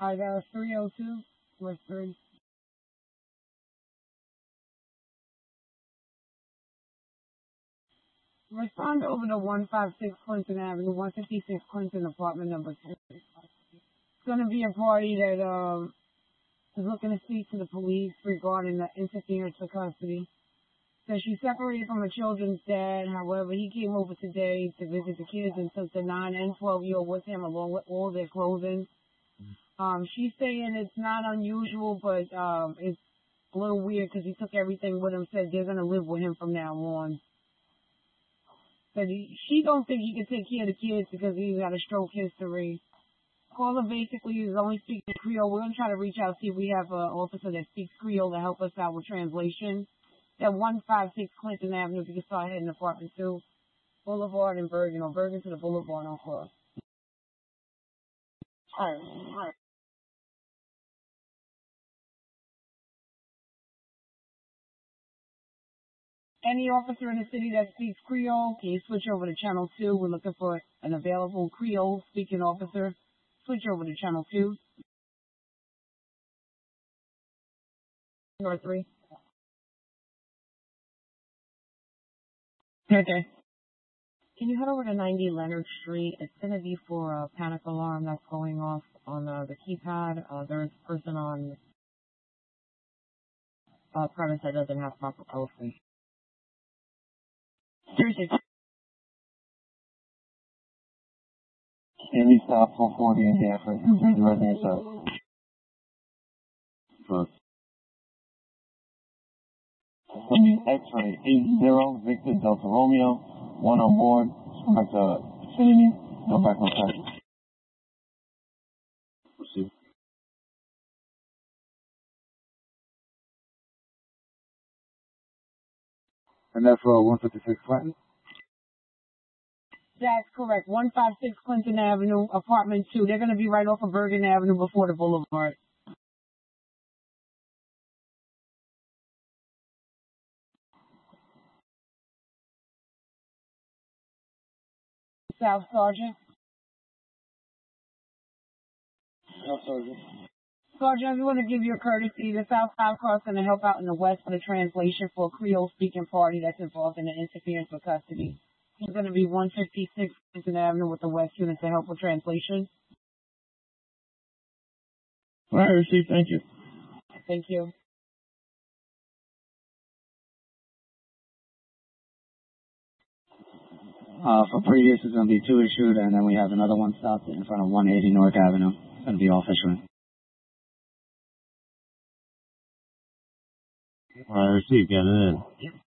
I got 302, West 3. Respond over to 156 Clinton Avenue, 156 Clinton, apartment number 2. It's going to be a party that is looking to speak to the police regarding the interference for custody. So she's separated from her children's dad. However, he came over today to visit the kids and took the 9 and 12-year-old with him along with all their clothing. She's saying it's not unusual, but it's a little weird because he took everything with him, said they're going to live with him from now on. But she don't think he can take care of the kids because he's got a stroke history. Caller basically is only speaking Creole. We're going to try to reach out, see if we have an officer that speaks Creole to help us out with translation. At 156 Clinton Avenue, if you can start heading to apartment 2, Boulevard and Bergen, or Bergen to the Boulevard on Cross. All right. Any officer in the city that speaks Creole, can you switch over to channel 2? We're looking for an available Creole speaking officer. Switch over to channel 2. Or 3. Okay. Can you head over to 90 Leonard Street? It's going to be for a panic alarm that's going off on the keypad. There's a person on premise that doesn't have proper posting. Seriously. Daily stop 440 in Hanford. The residence of X-ray 80 Victor Delta Romeo. 1 on board. Back to vicinity. No back on track. Proceed. And that's for 156 Clinton? That's correct. 156 Clinton Avenue, apartment 2. They're going to be right off of Bergen Avenue before the Boulevard. South Sergeant. South Sergeant. Sergeant, I just want to give you a courtesy. The South Side Cross going to help out in the West for the translation for a Creole-speaking party that's involved in the interference with custody. It's going to be 156 Clinton Avenue with the West unit to help with translation. All right, received. Thank you. Thank you. For previous, it's going to be 2 issued, and then we have another one stopped in front of 180 North Avenue. It's going to be all issuing. All right, received. Get it in.